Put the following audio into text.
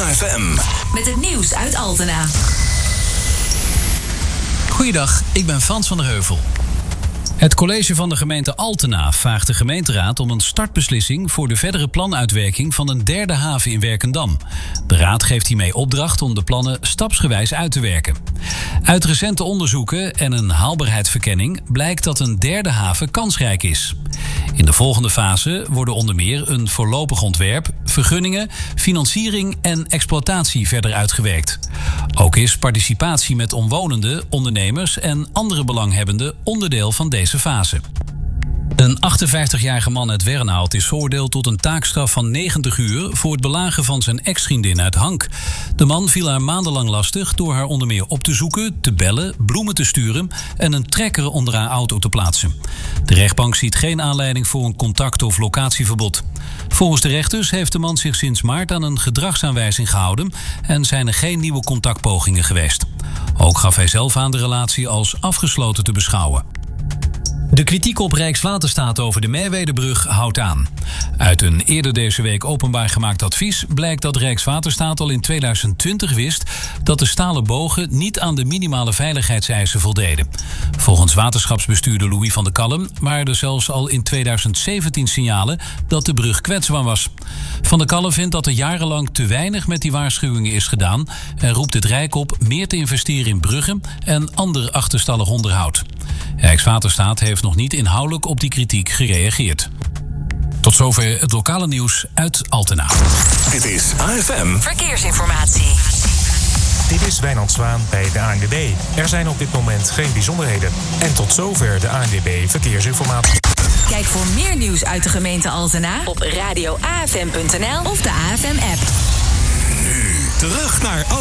AFM. Met het nieuws uit Altena. Goeiedag, ik ben Frans van der Heuvel. Het college van de gemeente Altena vraagt de gemeenteraad om een startbeslissing voor de verdere planuitwerking van een derde haven in Werkendam. De raad geeft hiermee opdracht om de plannen stapsgewijs uit te werken. Uit recente onderzoeken en een haalbaarheidsverkenning blijkt dat een derde haven kansrijk is. In de volgende fase worden onder meer een voorlopig ontwerp, vergunningen, financiering en exploitatie verder uitgewerkt. Ook is participatie met omwonenden, ondernemers en andere belanghebbenden onderdeel van deze fase. Een 58-jarige man uit Wernhout is veroordeeld tot een taakstraf van 90 uur... voor het belagen van zijn ex-vriendin uit Hank. De man viel haar maandenlang lastig door haar onder meer op te zoeken, te bellen, bloemen te sturen en een trekker onder haar auto te plaatsen. De rechtbank ziet geen aanleiding voor een contact- of locatieverbod. Volgens de rechters heeft de man zich sinds maart aan een gedragsaanwijzing gehouden en zijn er geen nieuwe contactpogingen geweest. Ook gaf hij zelf aan de relatie als afgesloten te beschouwen. De kritiek op Rijkswaterstaat over de Merwedebrug houdt aan. Uit een eerder deze week openbaar gemaakt advies blijkt dat Rijkswaterstaat al in 2020 wist dat de stalen bogen niet aan de minimale veiligheidseisen voldeden. Volgens waterschapsbestuurder Louis van de Kalm waren er zelfs al in 2017 signalen dat de brug kwetsbaar was. Van de Kalm vindt dat er jarenlang te weinig met die waarschuwingen is gedaan en roept het Rijk op meer te investeren in bruggen en ander achterstallig onderhoud. Rijkswaterstaat heeft nog niet inhoudelijk op die kritiek gereageerd. Tot zover het lokale nieuws uit Altena. Dit is AFM Verkeersinformatie. Dit is Wijnand Zwaan bij de ANWB. Er zijn op dit moment geen bijzonderheden. En tot zover de ANWB Verkeersinformatie. Kijk voor meer nieuws uit de gemeente Altena op radioafm.nl of de AFM-app. nu terug naar